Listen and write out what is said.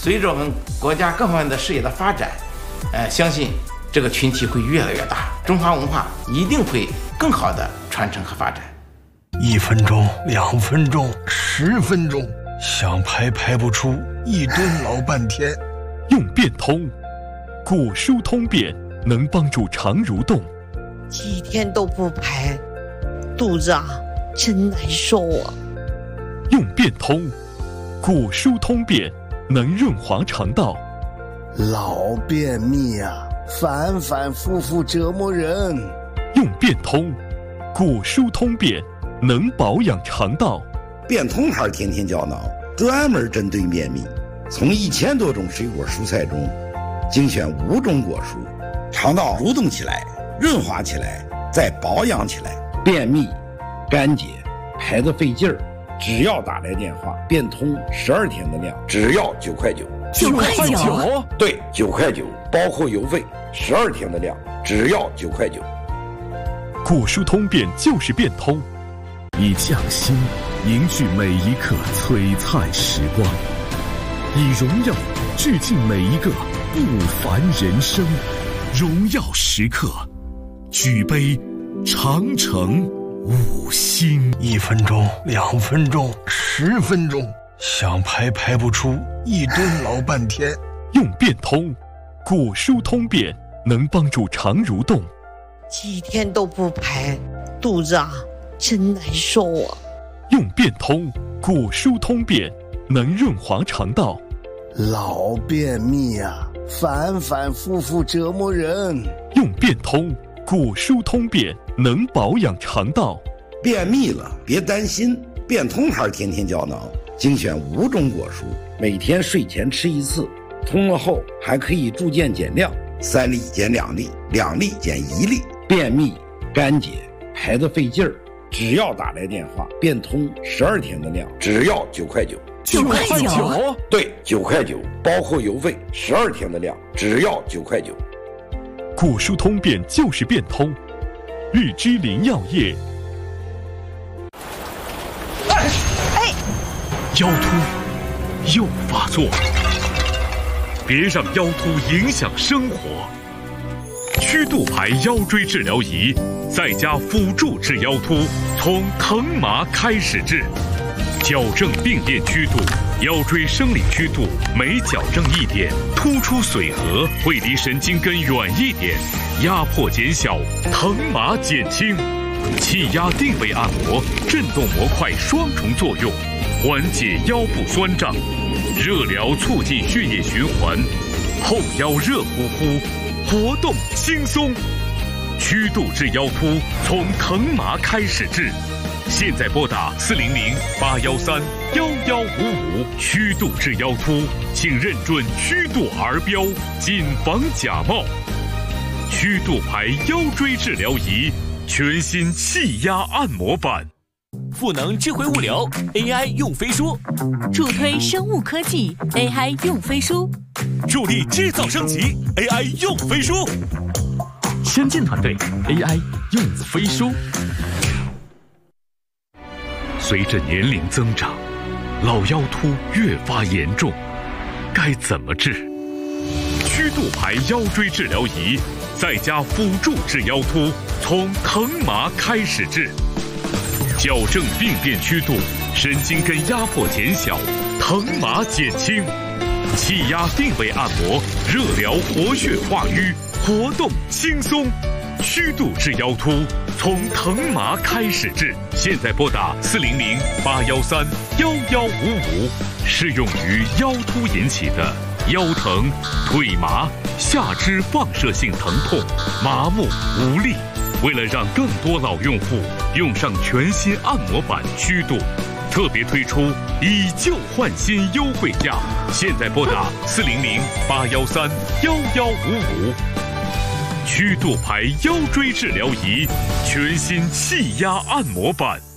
随着我们国家各方面的事业的发展，相信这个群体会越来越大，中华文化一定会更好的传承和发展。 1分钟、2分钟、10分钟，想排排不出，一顿老半天。 用变通，古书通便能帮助肠蠕动。 几天都不排，肚子真难受啊。 用变通，古书通便能润滑肠道。 老便秘反反复复折磨人。 用变通，古书通便能保养肠道。 变通牌天天胶囊专门针对便秘，从1000多种水果蔬菜中精选5种果蔬，肠道蠕动起来，润滑起来，再保养起来。便秘、干结、排得费劲儿，只要打来电话，变通12天的量，只要9块9。 9块9？ 对，9块9，包括邮费，12天的量，只要9块9。 古书通便就是变通，以匠心凝聚每一刻璀璨时光，以荣耀致敬每一个不凡人生。荣耀时刻，举杯长城5星。 1分钟、2分钟、10分钟，想排排不出，一顿老半天。 用变通，古书通便能帮助肠蠕动。 几天都不排，肚子真难受啊。 用变通，古书通便能润滑肠道。 老便秘反反复复折磨人。 用变通，古书通便能保养肠道。 便秘了别担心，变通牌天天胶囊精选5种果蔬，每天睡前吃1次，通了后还可以逐渐减量，3粒减2粒，2粒减1粒。便秘、干结、排得费劲儿，只要打来电话，变通12天的量，只要9块9。 9块9？ 对，9块9，包括邮费，12天的量，只要9块9。 古书通便就是变通，日之林药业。腰突又发作，别让腰突影响生活。曲度牌腰椎治疗仪，在家辅助治腰突，从疼麻开始治，矫正病变曲度。腰椎生理曲度每矫正1点，突出髓核，会离神经根远1点，压迫减小，疼麻减轻。气压定位按摩，震动模块双重作用，缓解腰部酸胀，热疗促进血液循环，后腰热乎乎，活动轻松。曲度治腰突，从疼麻开始治。现在拨打400-813-1155，曲度治腰突，请认准曲度儿标，谨防假冒。曲度牌腰椎治疗仪，全新气压按摩板。 赋能智慧物流 AI 用飞书， 助推生物科技 AI 用飞书， 助力制造升级 AI 用飞书， 先进团队 AI 用飞书。随着年龄增长，老腰突越发严重，该怎么治？曲度牌腰椎治疗仪，在家辅助治腰突，从疼麻开始治，矫正病变曲度，神经根压迫减小，疼麻减轻，气压定位按摩，热疗活血化瘀，活动轻松。曲度治腰突，从疼麻开始治。现在拨打400-813-1155，适用于腰突引起的腰疼、腿麻、下肢放射性疼痛、麻木无力。为了让更多老用户用上全新按摩板曲度，特别推出以旧换新优惠价。现在拨打400-813-1155。曲度牌腰椎治疗仪，全新气压按摩板。